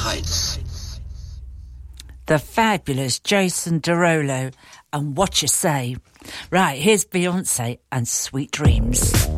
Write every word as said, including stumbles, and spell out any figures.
Heights. The fabulous Jason Derulo and What You Say. Right, here's Beyonce and Sweet Dreams.